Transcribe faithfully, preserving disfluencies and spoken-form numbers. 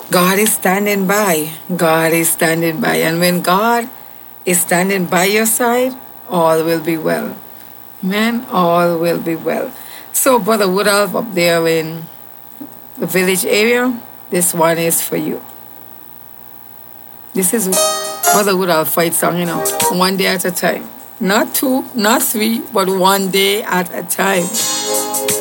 God is standing by. God is standing by. And when God is standing by your side, all will be well. Amen. All will be well. So, Brother Woodolph up there in the village area, this one is for you. This is Brother Woodolph fight song, you know, one day at a time. Not two, not three, but one day at a time.